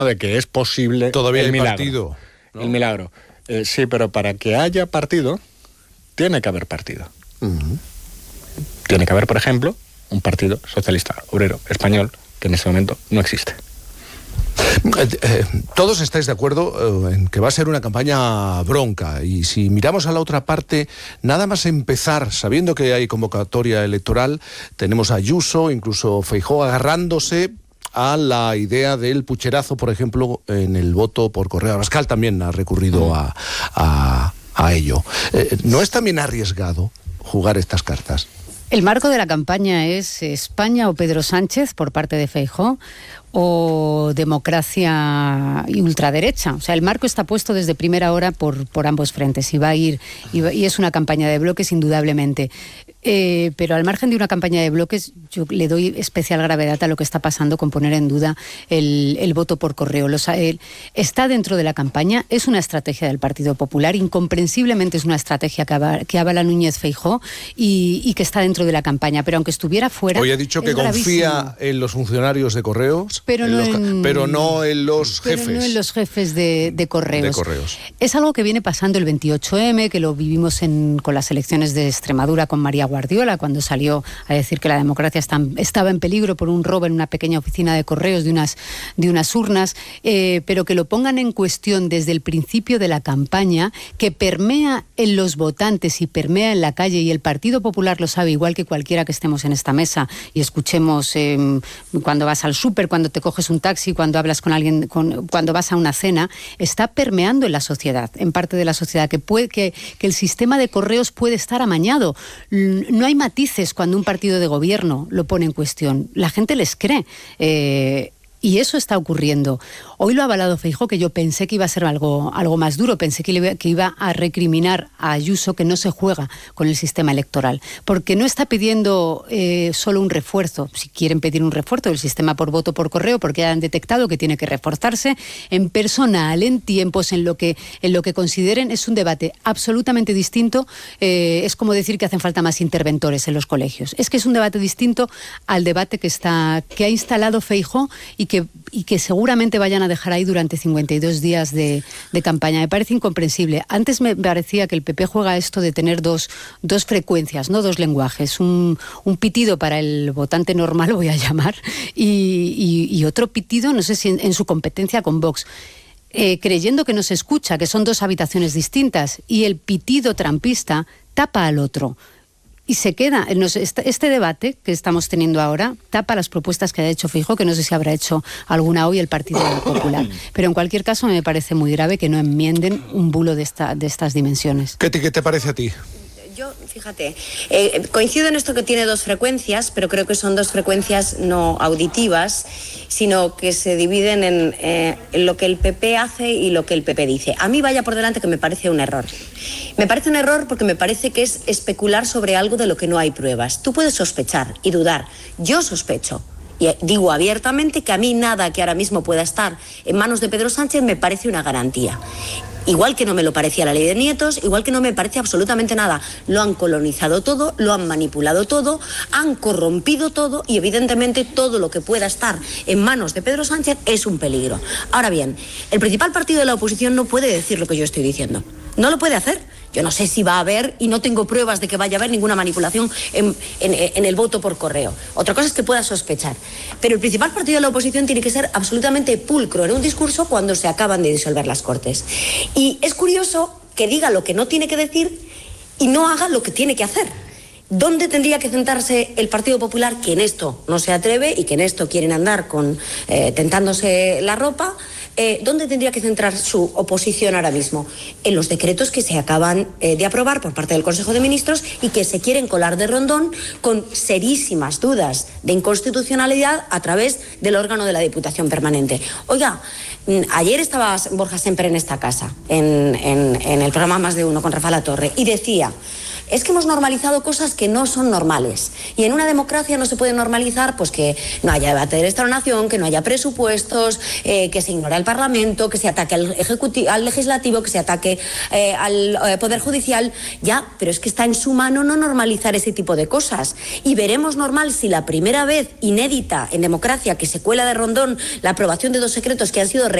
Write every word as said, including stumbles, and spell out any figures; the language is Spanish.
de que es posible todavía el hay milagro. partido, ¿no? El milagro. Eh, sí, pero para que haya partido, tiene que haber partido. Uh-huh. Tiene que haber, por ejemplo, un partido socialista obrero español que en ese momento no existe. Eh, eh, todos estáis de acuerdo eh, en que va a ser una campaña bronca, y si miramos a la otra parte, nada más empezar, sabiendo que hay convocatoria electoral, tenemos a Ayuso, incluso Feijóo, agarrándose a la idea del pucherazo, por ejemplo, en el voto por correo. Abascal también ha recurrido a, a, a ello. Eh, ¿No es también arriesgado jugar estas cartas? El marco de la campaña es España o Pedro Sánchez por parte de Feijóo, o democracia y ultraderecha. O sea, el marco está puesto desde primera hora por, por ambos frentes y va a ir, y, va, y es una campaña de bloques indudablemente. Eh, pero al margen de una campaña de bloques, yo le doy especial gravedad a lo que está pasando con poner en duda el, el voto por correo. Los, el, está dentro de la campaña, es una estrategia del Partido Popular, incomprensiblemente es una estrategia que avala, que avala Núñez Feijóo y, y que está dentro de la campaña, pero aunque estuviera fuera... Hoy ha dicho que confía en los funcionarios de correos, pero, en no, los, en, pero no en los pero jefes. Pero no en los jefes de, de, correos. de correos. Es algo que viene pasando el veintiocho eme, que lo vivimos en, con las elecciones de Extremadura con María Guardiola, cuando salió a decir que la democracia está, estaba en peligro por un robo en una pequeña oficina de correos de unas, de unas urnas, eh, pero que lo pongan en cuestión desde el principio de la campaña, que permea en los votantes y permea en la calle, y el Partido Popular lo sabe igual que cualquiera que estemos en esta mesa y escuchemos eh, cuando vas al súper, cuando te coges un taxi, cuando hablas con alguien, con, cuando vas a una cena, está permeando en la sociedad, en parte de la sociedad, que, puede, que, que el sistema de correos puede estar amañado. No hay matices cuando un partido de gobierno lo pone en cuestión. La gente les cree. Eh, Y eso está ocurriendo. Hoy lo ha avalado Feijóo, que yo pensé que iba a ser algo, algo más duro. Pensé que, le, que iba a recriminar a Ayuso que no se juega con el sistema electoral. Porque no está pidiendo eh, solo un refuerzo. Si quieren pedir un refuerzo del sistema por voto por correo, porque han detectado que tiene que reforzarse en personal, en tiempos, en lo que, en lo que consideren. Es un debate absolutamente distinto. Eh, es como decir que hacen falta más interventores en los colegios. Es que es un debate distinto al debate que, está, que ha instalado Feijóo y Que, y que seguramente vayan a dejar ahí durante cincuenta y dos días de, de campaña. Me parece incomprensible. Antes me parecía que el P P juega esto de tener dos, dos frecuencias, no dos lenguajes. Un, un pitido para el votante normal, voy a llamar, y, y, y otro pitido, no sé si en, en su competencia con Vox. Eh, creyendo que no se escucha, que son dos habitaciones distintas, y el pitido trampista tapa al otro. Y se queda, este debate que estamos teniendo ahora tapa las propuestas que ha hecho Feijóo, que no sé si habrá hecho alguna hoy el Partido Popular. Pero en cualquier caso me parece muy grave que no enmienden un bulo de, esta, de estas dimensiones. ¿Qué te, qué te parece a ti? Yo, fíjate, eh, coincido en esto que tiene dos frecuencias, pero creo que son dos frecuencias no auditivas, sino que se dividen en, eh, en lo que el P P hace y lo que el P P dice. A mí vaya por delante que me parece un error. Me parece un error porque me parece que es especular sobre algo de lo que no hay pruebas. Tú puedes sospechar y dudar. Yo sospecho. Y digo abiertamente que a mí nada que ahora mismo pueda estar en manos de Pedro Sánchez me parece una garantía. Igual que no me lo parecía la ley de nietos, igual que no me parece absolutamente nada. Lo han colonizado todo, lo han manipulado todo, han corrompido todo y evidentemente todo lo que pueda estar en manos de Pedro Sánchez es un peligro. Ahora bien, el principal partido de la oposición no puede decir lo que yo estoy diciendo. No lo puede hacer. Yo no sé si va a haber, y no tengo pruebas de que vaya a haber ninguna manipulación en, en, en el voto por correo. Otra cosa es que pueda sospechar. Pero el principal partido de la oposición tiene que ser absolutamente pulcro en un discurso cuando se acaban de disolver las Cortes. Y es curioso que diga lo que no tiene que decir y no haga lo que tiene que hacer. ¿Dónde tendría que centrarse el Partido Popular, que en esto no se atreve y que en esto quieren andar con eh, tentándose la ropa? Eh, ¿Dónde tendría que centrar su oposición ahora mismo? En los decretos que se acaban eh, de aprobar por parte del Consejo de Ministros y que se quieren colar de rondón con serísimas dudas de inconstitucionalidad a través del órgano de la Diputación Permanente. Oiga, ayer estaba Borja Semper en esta casa, en, en, en el programa Más de Uno con Rafa Latorre, y decía... es que hemos normalizado cosas que no son normales. Y en una democracia no se puede normalizar pues que no haya debate del Estado-Nación, que no haya presupuestos, eh, que se ignore al Parlamento, que se ataque al, ejecutivo, al Legislativo, que se ataque eh, al eh, Poder Judicial. Ya, pero es que está en su mano no normalizar ese tipo de cosas. Y veremos normal si la primera vez inédita en democracia que se cuela de rondón la aprobación de dos decretos que han sido